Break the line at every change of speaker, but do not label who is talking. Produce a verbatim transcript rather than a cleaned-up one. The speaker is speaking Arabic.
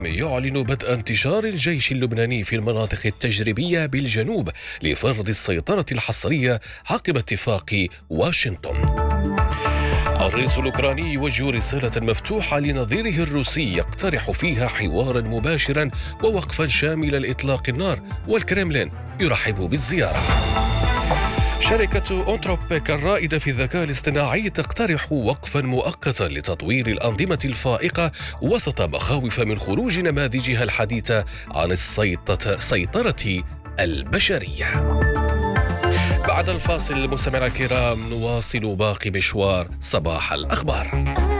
يعلن بدء انتشار الجيش اللبناني في المناطق التجريبية بالجنوب لفرض السيطرة الحصرية عقب اتفاق واشنطن. الرئيس الأوكراني يوجه رسالة مفتوحة لنظيره الروسي يقترح فيها حوارا مباشرا ووقفا شامل لإطلاق النار، والكرملين يرحب بالزيارة. شركة أونتروبيك الرائدة في الذكاء الاصطناعي تقترح وقفا مؤقتا لتطوير الأنظمة الفائقة وسط مخاوف من خروج نماذجها الحديثة عن السيطرة البشرية. بعد الفاصل مستمعينا الكرام نواصل باقي مشوار صباح الأخبار.